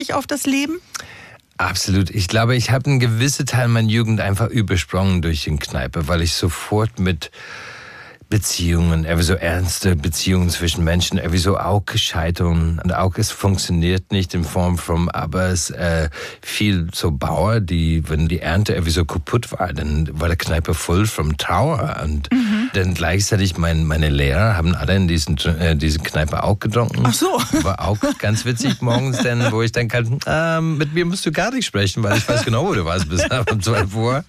auf das Leben? Absolut. Ich glaube, ich habe einen gewissen Teil meiner Jugend einfach übersprungen durch den Kneipe, weil ich sofort mit Beziehungen, irgendwie so ernste Beziehungen zwischen Menschen, irgendwie so auch Scheitern und auch es funktioniert nicht in Form von, aber es viel so Bauer, die, wenn die Ernte irgendwie so kaputt war, dann war der Kneipe voll vom Trauer und dann gleichzeitig meine Lehrer haben alle in diese Kneipe auch getrunken. Ach so. War auch ganz witzig morgens, denn, wo ich dann kann, mit mir musst du gar nicht sprechen, weil ich weiß genau, wo du warst bis um 12 Uhr.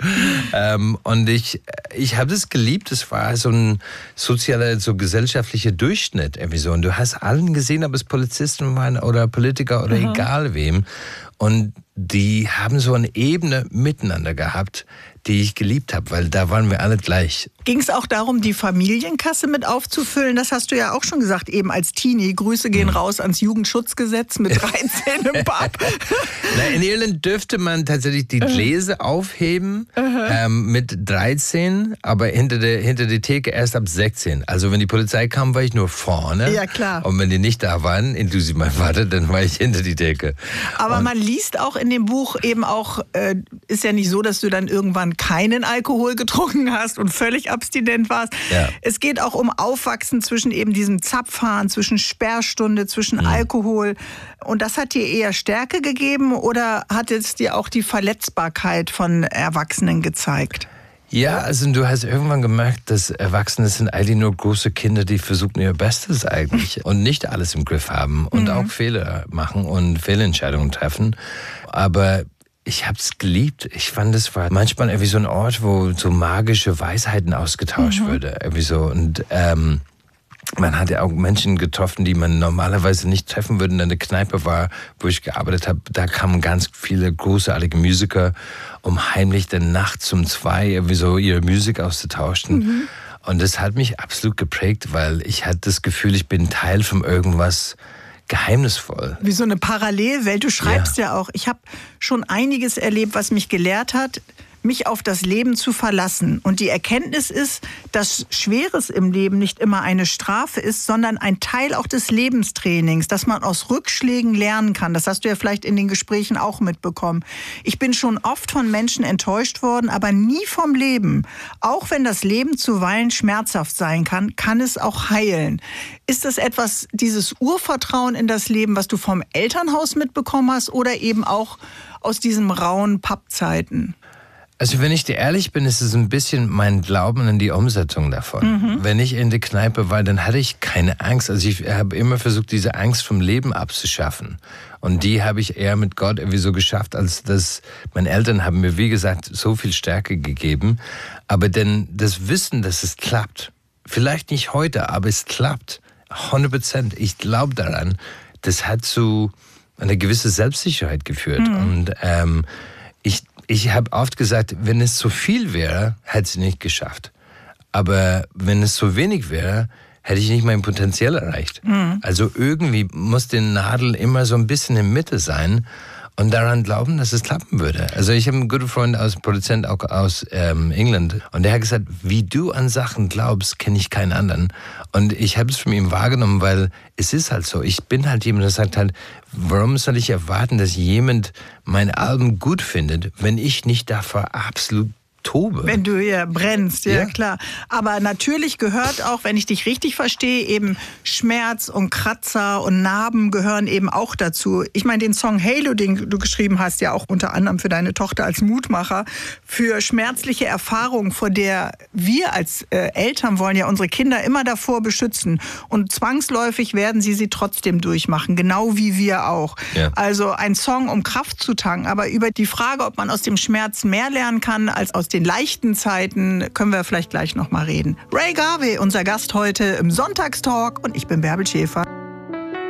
Und ich habe das geliebt, es war so ein sozialer, so gesellschaftlicher Durchschnitt irgendwie so. Und du hast allen gesehen, ob es Polizisten waren oder Politiker oder egal wem. Und die haben so eine Ebene miteinander gehabt, die ich geliebt habe, weil da waren wir alle gleich. Ging es auch darum, die Familienkasse mit aufzufüllen? Das hast du ja auch schon gesagt, eben als Teenie. Grüße gehen raus ans Jugendschutzgesetz mit 13 im Pub. Na, in Irland dürfte man tatsächlich die Gläser aufheben mit 13, aber hinter die Theke erst ab 16. Also wenn die Polizei kam, war ich nur vorne. Ja, klar. Und wenn die nicht da waren, inklusive mein Vater, dann war ich hinter die Theke. Aber man liest auch in dem Buch eben auch, ist ja nicht so, dass du dann irgendwann keinen Alkohol getrunken hast und völlig abstinent warst. Ja. Es geht auch um Aufwachsen zwischen eben diesem Zapfhahn, zwischen Sperrstunde, zwischen Alkohol. Und das hat dir eher Stärke gegeben oder hat es dir auch die Verletzbarkeit von Erwachsenen gezeigt? Ja, also du hast irgendwann gemerkt, dass Erwachsene sind eigentlich nur große Kinder, die versuchen ihr Bestes eigentlich und nicht alles im Griff haben und auch Fehler machen und Fehlentscheidungen treffen. Aber ich habe es geliebt. Ich fand, es war manchmal irgendwie so ein Ort, wo so magische Weisheiten ausgetauscht wurde. Irgendwie so. Und man hat ja auch Menschen getroffen, die man normalerweise nicht treffen würde. In der Kneipe war, wo ich gearbeitet habe, da kamen ganz viele großartige Musiker, um heimlich dann nachts um 2 irgendwie so ihre Musik auszutauschen. Und das hat mich absolut geprägt, weil ich hatte das Gefühl, ich bin Teil von irgendwas geheimnisvoll. Wie so eine Parallelwelt. Du schreibst ja auch, ich habe schon einiges erlebt, was mich gelehrt hat, mich auf das Leben zu verlassen. Und die Erkenntnis ist, dass Schweres im Leben nicht immer eine Strafe ist, sondern ein Teil auch des Lebenstrainings, dass man aus Rückschlägen lernen kann. Das hast du ja vielleicht in den Gesprächen auch mitbekommen. Ich bin schon oft von Menschen enttäuscht worden, aber nie vom Leben. Auch wenn das Leben zuweilen schmerzhaft sein kann, kann es auch heilen. Ist das etwas, dieses Urvertrauen in das Leben, was du vom Elternhaus mitbekommen hast oder eben auch aus diesen rauen Pappzeiten? Also wenn ich dir ehrlich bin, ist es ein bisschen mein Glauben an die Umsetzung davon. Wenn ich in der Kneipe war, dann hatte ich keine Angst. Also ich habe immer versucht, diese Angst vom Leben abzuschaffen. Und die habe ich eher mit Gott irgendwie so geschafft, als dass meine Eltern haben mir, wie gesagt, so viel Stärke gegeben. Aber denn das Wissen, dass es klappt, vielleicht nicht heute, aber es klappt, 100%. Ich glaube daran, das hat zu einer gewissen Selbstsicherheit geführt. Und ich habe oft gesagt, wenn es zu viel wäre, hätte ich es nicht geschafft. Aber wenn es zu wenig wäre, hätte ich nicht mein Potenzial erreicht. Also irgendwie muss die Nadel immer so ein bisschen in der Mitte sein und daran glauben, dass es klappen würde. Also ich habe einen guten Freund, Produzent auch aus England, und der hat gesagt, wie du an Sachen glaubst, kenne ich keinen anderen. Und ich habe es von ihm wahrgenommen, weil es ist halt so. Ich bin halt jemand, der sagt halt, warum soll ich erwarten, dass jemand mein Album gut findet, wenn ich nicht dafür absolut tobe. Wenn du hier brennst, ja klar. Aber natürlich gehört auch, wenn ich dich richtig verstehe, eben Schmerz und Kratzer und Narben gehören eben auch dazu. Ich meine, den Song Halo, den du geschrieben hast, ja auch unter anderem für deine Tochter als Mutmacher, für schmerzliche Erfahrungen, vor der wir als Eltern wollen ja unsere Kinder immer davor beschützen. Und zwangsläufig werden sie trotzdem durchmachen, genau wie wir auch. Ja. Also ein Song, um Kraft zu tanken. Aber über die Frage, ob man aus dem Schmerz mehr lernen kann als aus den leichten Zeiten, können wir vielleicht gleich noch mal reden. Ray Garvey, unser Gast heute im Sonntagstalk, und ich bin Bärbel Schäfer.